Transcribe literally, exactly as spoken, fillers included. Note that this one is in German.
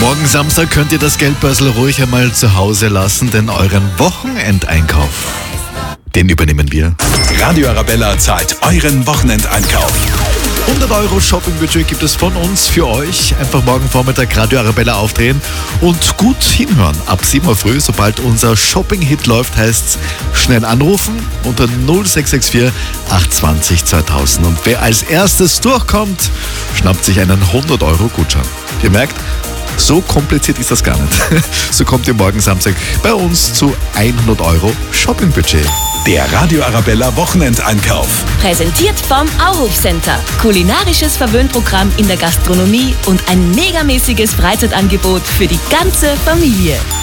Morgen Samstag könnt ihr das Geldbörsel ruhig einmal zu Hause lassen, denn euren Wochenendeinkauf, den übernehmen wir. Radio Arabella zahlt euren Wochenendeinkauf. hundert Euro Shoppingbudget gibt es von uns für euch. Einfach morgen Vormittag Radio Arabella aufdrehen und gut hinhören. Ab sieben Uhr früh, sobald unser Shopping-Hit läuft, heißt's schnell anrufen unter null sechs sechs vier acht zwei null zweitausend. Und wer als erstes durchkommt, schnappt sich einen hundert Euro Gutschein. Ihr merkt, so kompliziert ist das gar nicht. So kommt ihr morgen Samstag bei uns zu hundert Euro Shoppingbudget. Der Radio Arabella Wochenendeinkauf. Präsentiert vom Auhof Center. Kulinarisches Verwöhnprogramm in der Gastronomie und ein megamäßiges Freizeitangebot für die ganze Familie.